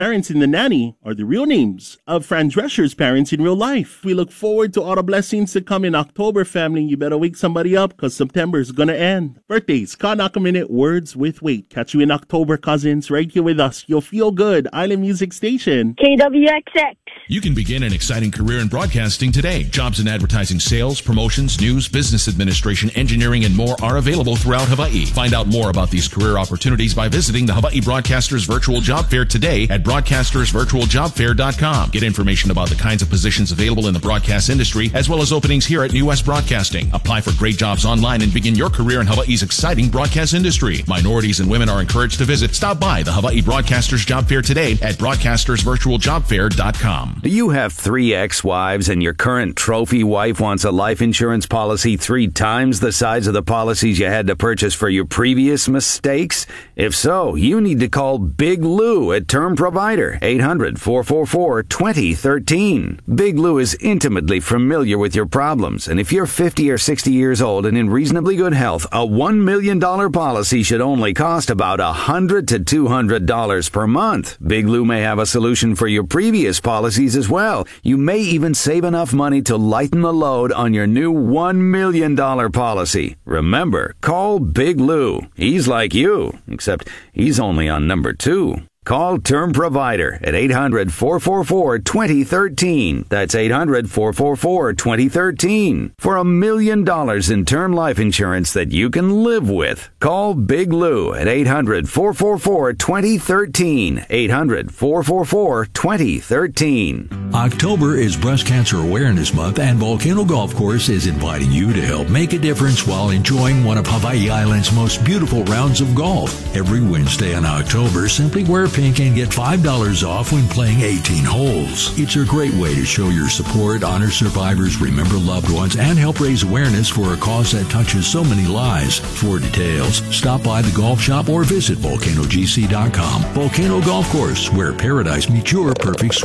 Parents in The Nanny are the real names of Fran Drescher's parents in real life. We look forward to all the blessings to come in October, family. You better wake somebody up because September is going to end. Birthdays, Ka Knock a Minute, Words with Weight. Catch you in October, cousins, right here with us. You'll feel good. Island Music Station. KWXX. You can begin an exciting career in broadcasting today. Jobs in advertising, sales, promotions, news, business administration, engineering, and more are available throughout Hawaii. Find out more about these career opportunities by visiting the Hawaii Broadcasters Virtual Job Fair today at broadcastersvirtualjobfair.com. Get information about the kinds of positions available in the broadcast industry, as well as openings here at New West Broadcasting. Apply for great jobs online and begin your career in Hawaii's exciting broadcast industry. Minorities and women are encouraged to visit. Stop by the Hawaii Broadcasters Job Fair today at broadcastersvirtualjobfair.com. Do you have 3 ex-wives and your current trophy wife wants a life insurance policy 3 times the size of the policies you had to purchase for your previous mistakes? If so, you need to call Big Lou at Term Provider, 800-444-2013. Big Lou is intimately familiar with your problems, and if you're 50 or 60 years old and in reasonably good health, a $1 million policy should only cost about $100 to $200 per month. Big Lou may have a solution for your previous policies as well. You may even save enough money to lighten the load on your new $1 million policy. Remember, call Big Lou. He's like you, except he's only on number 2. Call Term Provider at 800-444-2013. That's 800-444-2013 for $1 million in term life insurance that you can live with. Call Big Lou at 800-444-2013. 800-444-2013. October is Breast Cancer Awareness Month, and Volcano Golf Course is inviting you to help make a difference while enjoying one of Hawaii Island's most beautiful rounds of golf. Every Wednesday in October, simply wear pink and get $5 off when playing 18 holes. It's a great way to show your support, honor survivors, remember loved ones, and help raise awareness for a cause that touches so many lives. For details, stop by the golf shop or visit volcanogc.com. Volcano Golf Course, where paradise meets your perfect